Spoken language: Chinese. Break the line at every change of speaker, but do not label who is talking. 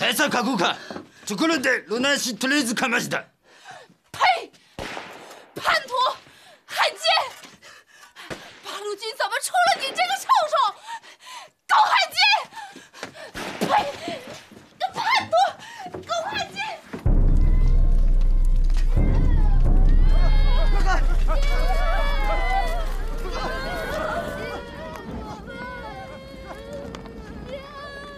さあ書こうか。ところでロナシとりあえずかました。